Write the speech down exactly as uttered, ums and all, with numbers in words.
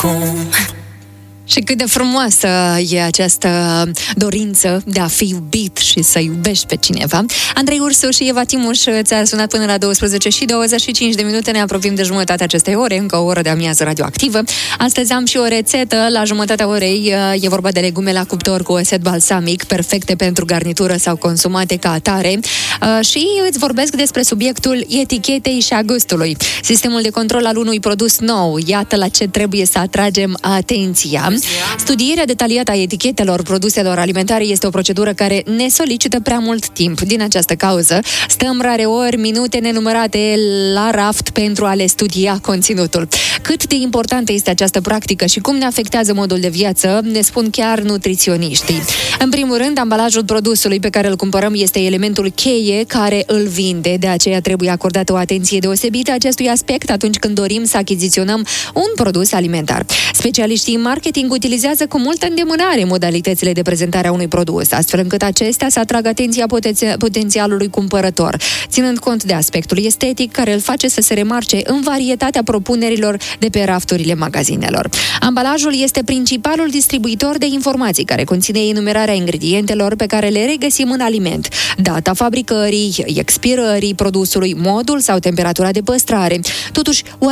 acum. Și cât de frumoasă e această dorință de a fi iubit și să iubești pe cineva. Andrei Ursu și Eva Timuș ți-a sunat până la douăsprezece și douăzeci și cinci de minute. Ne apropiem de jumătatea acestei ore, încă o oră de amiază radioactivă. Astăzi am și o rețetă. La jumătatea orei e vorba de legume la cuptor cu oset balsamic, perfecte pentru garnitură sau consumate ca atare. Și îți vorbesc despre subiectul etichetei și a gustului. Sistemul de control al unui produs nou. Iată la ce trebuie să atragem atenția. Studierea detaliată a etichetelor produselor alimentare este o procedură care ne solicită prea mult timp. Din această cauză, stăm rare ori minute nenumărate la raft pentru a le studia conținutul. Cât de importantă este această practică și cum ne afectează modul de viață, ne spun chiar nutriționiștii. În primul rând, ambalajul produsului pe care îl cumpărăm este elementul cheie care îl vinde. De aceea trebuie acordată o atenție deosebită acestui aspect atunci când dorim să achiziționăm un produs alimentar. Specialiștii în marketing utilizează cu multă îndemânare modalitățile de prezentare a unui produs, astfel încât acestea să atragă atenția potenția, potențialului cumpărător, ținând cont de aspectul estetic care îl face să se remarce în varietatea propunerilor de pe rafturile magazinelor. Ambalajul este principalul distribuitor de informații care conține enumerarea ingredientelor pe care le regăsim în aliment, data fabricării, expirării produsului, modul sau temperatura de păstrare. Totuși,